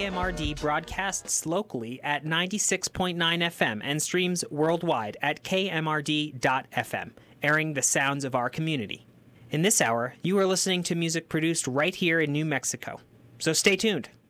KMRD broadcasts locally at 96.9 FM and streams worldwide at kmrd.fm, airing the sounds of our community. In this hour, you are listening to music produced right here in New Mexico. So stay tuned.